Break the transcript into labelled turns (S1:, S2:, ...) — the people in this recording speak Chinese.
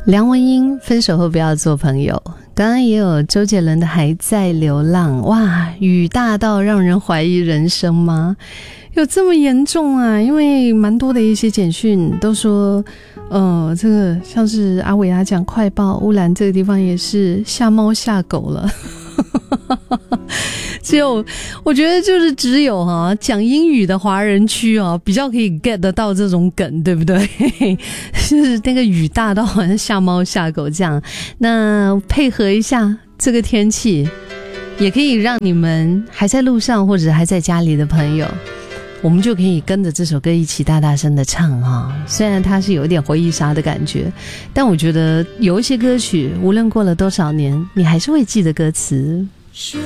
S1: 梁文音分手后不要做朋友，刚刚也有周杰伦的还在流浪。哇，雨大到让人怀疑人生吗？有这么严重啊？因为蛮多的一些简讯都说这个像是阿伟讲快报乌兰这个地方也是下猫下狗了我觉得就是只有讲英语的华人区比较可以 get 得到这种梗，对不对？就是那个雨大到好像下猫下狗这样，那配合一下这个天气，也可以让你们还在路上或者还在家里的朋友，我们就可以跟着这首歌一起大大声的唱虽然它是有一点回忆杀的感觉，但我觉得有一些歌曲无论过了多少年，你还是会记得歌词。
S2: 说